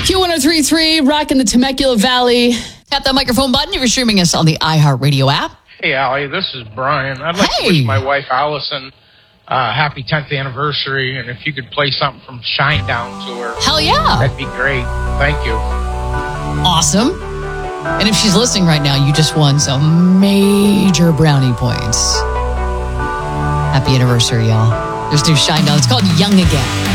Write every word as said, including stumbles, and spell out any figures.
Q one oh three point three, rocking the Temecula Valley. Tap that microphone button if you're streaming us on the iHeartRadio app. Hey, Allie, this is Brian. I'd like Hey. to wish my wife, Allison, uh, happy tenth anniversary. And if you could play something from Shinedown to her, Hell yeah. that'd be great. Thank you. Awesome. And if she's listening right now, you just won some major brownie points. Happy anniversary, y'all. There's new Shinedown. It's called Young Again.